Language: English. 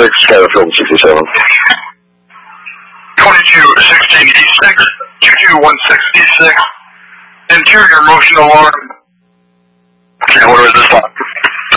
Skyfield 67. 2216 E6, 2216 E6. Interior motion alarm